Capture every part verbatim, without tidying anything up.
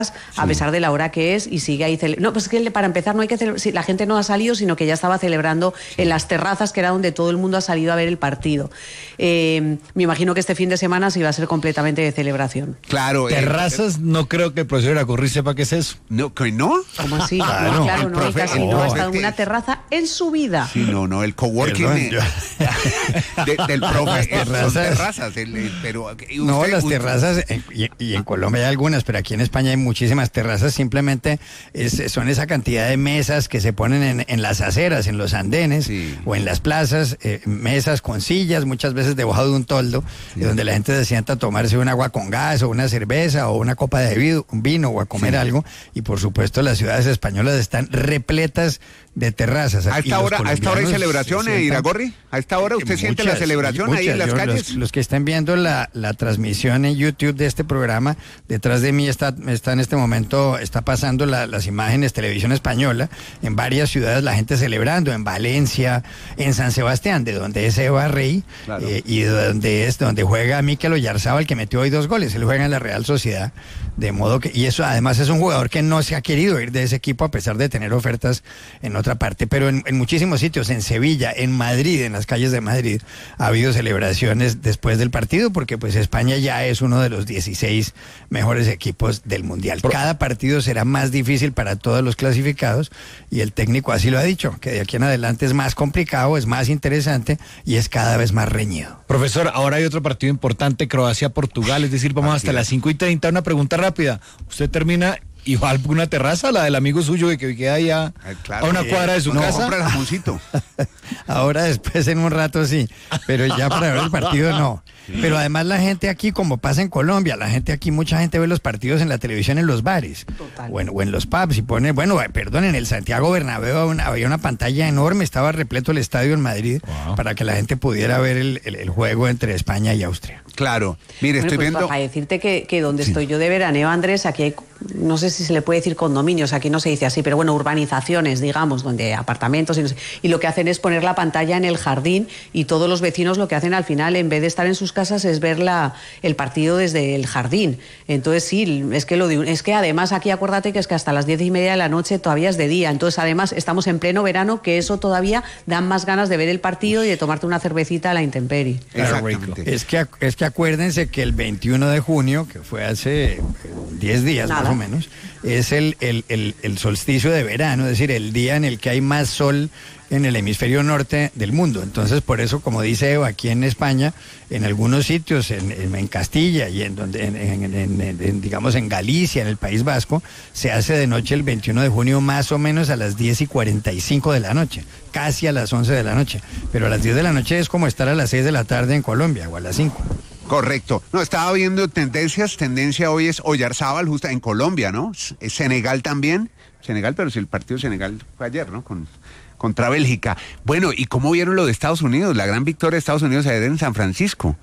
a pesar de la hora que es, y sigue ahí cele- no, pues es que para empezar no hay que celebrar, sí, la gente no ha salido, sino que ya estaba celebrando en las terrazas, que era donde todo el mundo ha salido a ver el partido. Eh, me imagino que este fin de semana sí va a ser completamente de celebración. Claro. Terrazas, eh, no creo que el profesor Iragorri sepa qué es eso. No, ¿que no? ¿Cómo así? Claro, no, claro, el no, él profe- casi el no ha profe- estado en una terraza en su vida. Sí, no, no, el coworking Perdón, de- yo- de- del profe. Las eh, son terrazas. terrazas, el- el- pero usted- No, las usted- terrazas, en- y, y en Colombia hay algunas, pero aquí en España hay muchísimas terrazas, simplemente es- son esa cantidad de mesas que se ponen en, en las aceras, en los andenes, Sí. o en las plazas, eh, mesas con sillas, muchas veces debajo de un toldo, y donde la gente se sienta a tomarse un agua con gas, o una cerveza, o una copa de vi- vino, o a comer Sí. algo, y por supuesto las ciudades españolas están repletas de terrazas. A Y esta los hora, a esta hora hay colombianos celebración, se eh, sientan- Iragorri. A esta hora usted siente la Muchas, celebración ahí en muchas. las Yo, calles. Los, los que estén viendo la, la transmisión en YouTube de este programa, detrás de mí está, está en este momento, está pasando la- las imágenes Televisión Española, en varias ciudades la gente celebrando, en Valencia, en San Sebastián, de donde es Eva Rey, Claro. eh, y de donde es donde juega Mikel Oyarzábal, que metió hoy dos goles. Él juega en la Real Sociedad, de modo que, y eso además es un jugador que no se ha querido ir de ese equipo a pesar de tener ofertas en otra parte, pero en, en muchísimos sitios, en Sevilla, en Madrid, en las calles de Madrid, ha habido celebraciones después del partido, porque pues España ya es uno de los dieciséis mejores equipos del Mundial. Cada partido será más difícil para todos los clasificados, y el técnico así lo ha dicho, que de aquí en adelante es más complicado, es más interesante y es cada vez más reñido. Profesor, ahora hay otro partido importante, Croacia-Portugal, es decir, vamos hasta las cinco y treinta. Una pregunta rápida. ¿Usted termina y va a alguna terraza, la del amigo suyo que, que queda allá Ah, claro. a una cuadra de su No, casa? compra el jamoncito. Ahora después en un rato sí, pero ya para ver el partido no. Pero además la gente aquí, como pasa en Colombia, la gente aquí, mucha gente ve los partidos en la televisión en los bares. Total. O en, o en los pubs y pone, bueno, eh, perdón, en el Santiago Bernabéu había una, había una pantalla enorme, estaba repleto el estadio en Madrid, Wow. para que la gente pudiera ver el, el- el juego entre España y Austria. Claro. Mire, Bueno, estoy pues, viendo. para decirte que, que donde estoy yo de veraneo, Andrés, aquí hay, no sé si se le puede decir condominios, aquí no se dice así, pero bueno, urbanizaciones, digamos, donde apartamentos y no sé, y lo que hacen es poner la pantalla en el jardín, y todos los vecinos lo que hacen al final, en vez de estar en sus casas, es ver la, el partido desde el jardín. Entonces sí, es que lo de, es que además aquí acuérdate que es que hasta las diez y media de la noche todavía es de día, entonces además estamos en pleno verano, que eso todavía dan más ganas de ver el partido y de tomarte una cervecita a la intemperie. Exactamente. Es que, ac- es que acuérdense que el veintiuno de junio, que fue hace eh, diez días Nada. más o menos, es el, el, el, el solsticio de verano, es decir, el día en el que hay más sol en el hemisferio norte del mundo. Entonces, por eso, como dice Eva, aquí en España, en algunos sitios, en, en, en Castilla y en donde, en, en, en, en, en, digamos, en Galicia, en el País Vasco, se hace de noche el veintiuno de junio más o menos a las diez y cuarenta y cinco de la noche, casi a las once de la noche. Pero a las diez de la noche es como estar a las seis de la tarde en Colombia, o a las cinco. Correcto. No, estaba viendo tendencias. Tendencia hoy es Oyarzábal, justo en Colombia, ¿no? Es Senegal también. Senegal, pero si el partido de Senegal fue ayer, ¿no? Con, contra Bélgica. Bueno, ¿y cómo vieron lo de Estados Unidos? La gran victoria de Estados Unidos ayer en San Francisco.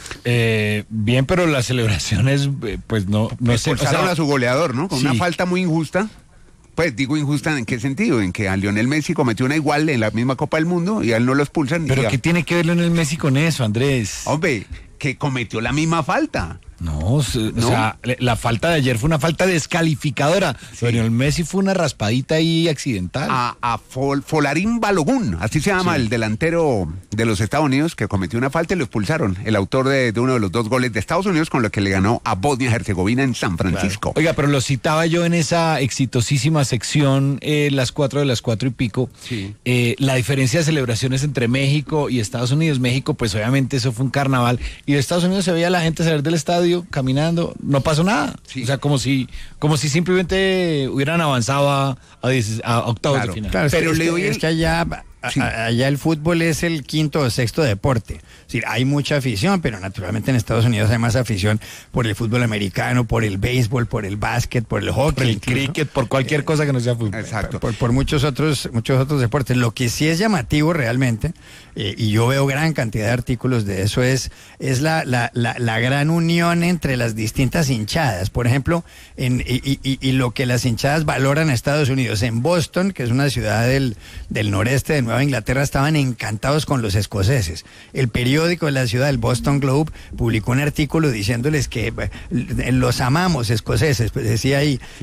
Eh, bien, pero las celebraciones, eh, pues no, no sé. o Expulsaron sea, a su goleador, ¿no? Con sí. una falta muy injusta. Pues digo injusta, ¿en qué sentido? En que a Lionel Messi cometió una igual en la misma Copa del Mundo y a él no lo expulsan. pero y a- ¿qué tiene que ver Lionel Messi con eso, Andrés? Hombre, que cometió la misma falta. No, o sea, ¿No? o sea, le- la falta de ayer fue una falta descalificadora. Sí. Lionel Messi fue una raspadita ahí accidental. A, a Fol- Folarín Balogun, así se llama Sí. el delantero de los Estados Unidos, que cometió una falta y lo expulsaron. El autor de, de uno de los dos goles de Estados Unidos, con lo que le ganó a Bosnia-Herzegovina en San Francisco. Oiga, pero lo citaba yo en esa exitosísima sección, eh, las cuatro de las cuatro y pico, Sí. eh, la diferencia de celebraciones entre México y Estados Unidos. México, pues obviamente eso fue un carnaval, y de Estados Unidos se veía a la gente salir del estadio caminando, no pasó nada. Sí. O sea, como si, como si simplemente hubieran avanzado a, a, diez- a octavos Claro. de final. Claro, es, Pero que, es le que- doy el- es que allá, a- Sí. a- allá el fútbol es el quinto o sexto deporte. Es decir, hay mucha afición, pero naturalmente en Estados Unidos hay más afición por el fútbol americano, por el béisbol, por el básquet, por el hockey. Por el incluso. cricket, por cualquier cosa que no sea fútbol. Exacto. Por, por muchos otros muchos otros deportes. Lo que sí es llamativo realmente, eh, y yo veo gran cantidad de artículos de eso, es, es la, la, la, la gran unión entre las distintas hinchadas. Por ejemplo, en, y, y- y- y lo que las hinchadas valoran a Estados Unidos. En Boston, que es una ciudad del, del noreste de Nueva Nueva Inglaterra estaban encantados con los escoceses. El periódico de la ciudad, el Boston Globe, publicó un artículo diciéndoles que eh, los amamos escoceses, pues decía ahí,